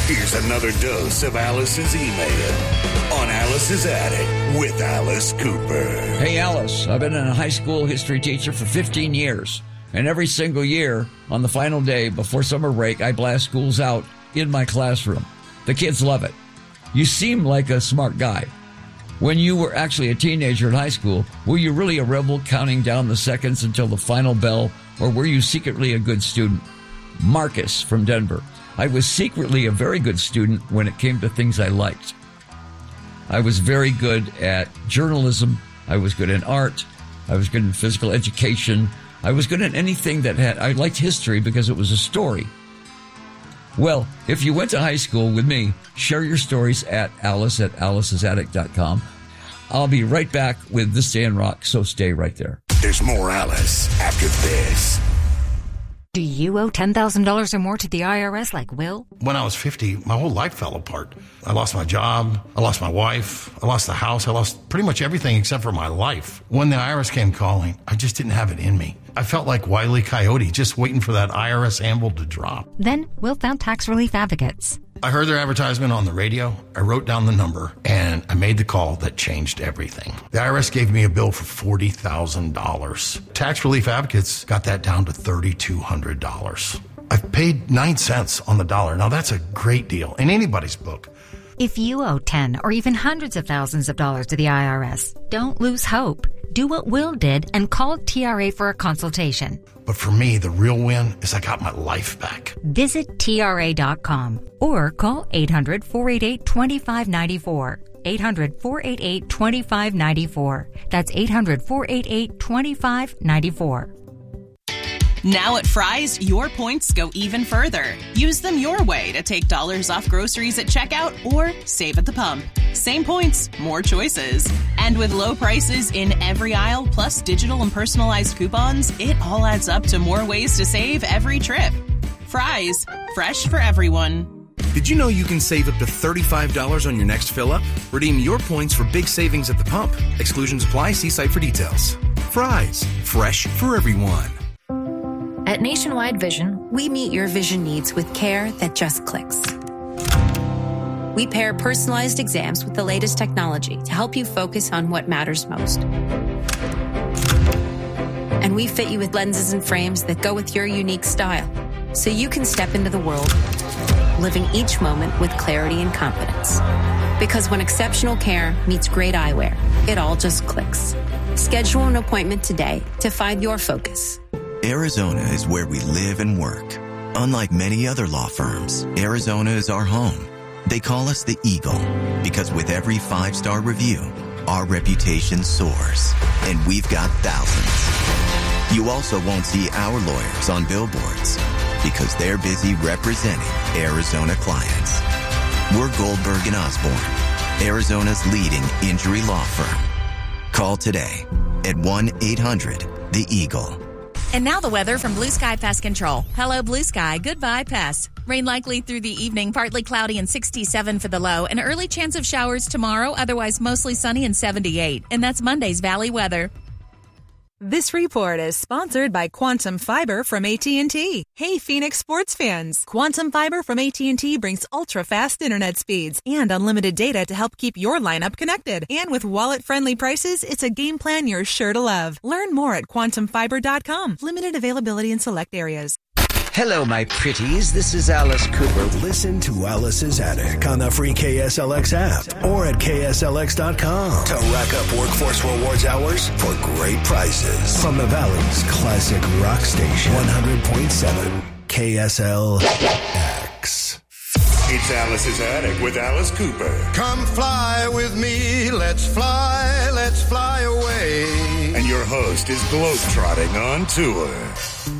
Here's another dose of Alice's email on Alice's Attic with Alice Cooper. Hey, Alice, I've been a high school history teacher for 15 years. And every single year, on the final day before summer break, I blast schools out in my classroom. The kids love it. You seem like a smart guy. When you were actually a teenager in high school, were you really a rebel counting down the seconds until the final bell, or were you secretly a good student? Marcus from Denver. I was secretly a very good student when it came to things I liked. I was very good at journalism. I was good in art. I was good in physical education. I was good at anything I liked history because it was a story. Well, if you went to high school with me, share your stories at alicesattic.com. I'll be right back with This Day in Rock, so stay right there. There's more Alice after this. Do you owe $10,000 or more to the IRS like Will? When I was 50, my whole life fell apart. I lost my job. I lost my wife. I lost the house. I lost pretty much everything except for my life. When the IRS came calling, I just didn't have it in me. I felt like Wile E. Coyote, just waiting for that IRS anvil to drop. Then Will found Tax Relief Advocates. I heard their advertisement on the radio. I wrote down the number, and I made the call that changed everything. The IRS gave me a bill for $40,000. Tax Relief Advocates got that down to $3,200. I've paid 9 cents on the dollar. Now, that's a great deal in anybody's book. If you owe 10 or even hundreds of thousands of dollars to the IRS, don't lose hope. Do what Will did and call TRA for a consultation. But for me, the real win is I got my life back. Visit TRA.com or call 800-488-2594. 800-488-2594. That's 800-488-2594. Now at Fry's, your points go even further. Use them your way to take dollars off groceries at checkout or save at the pump. Same points, more choices. And with low prices in every aisle, plus digital and personalized coupons, it all adds up to more ways to save every trip. Fry's, fresh for everyone. Did you know you can save up to $35 on your next fill-up? Redeem your points for big savings at the pump. Exclusions apply. See site for details. Fry's, fresh for everyone. At Nationwide Vision, we meet your vision needs with care that just clicks. We pair personalized exams with the latest technology to help you focus on what matters most. And we fit you with lenses and frames that go with your unique style, so you can step into the world, living each moment with clarity and confidence. Because when exceptional care meets great eyewear, it all just clicks. Schedule an appointment today to find your focus. Arizona is where we live and work. Unlike many other law firms, Arizona is our home. They call us the Eagle because with every 5-star review, our reputation soars, and we've got thousands. You also won't see our lawyers on billboards because they're busy representing Arizona clients. We're Goldberg and Osborne, Arizona's leading injury law firm. Call today at 1-800-THE-EAGLE. And now the weather from Blue Sky Pest Control. Hello, Blue Sky. Goodbye, pests. Rain likely through the evening, partly cloudy and 67 for the low. An early chance of showers tomorrow, otherwise mostly sunny and 78. And that's Monday's Valley weather. This report is sponsored by Quantum Fiber from AT&T. Hey, Phoenix sports fans. Quantum Fiber from AT&T brings ultra-fast internet speeds and unlimited data to help keep your lineup connected. And with wallet-friendly prices, it's a game plan you're sure to love. Learn more at quantumfiber.com. Limited availability in select areas. Hello, my pretties. This is Alice Cooper. Listen to Alice's Attic on the free KSLX app or at KSLX.com to rack up Workforce Rewards hours for great prices. From the Valley's classic rock station, 100.7 KSLX. It's Alice's Attic with Alice Cooper. Come fly with me, let's fly away. And your host is globetrotting on tour.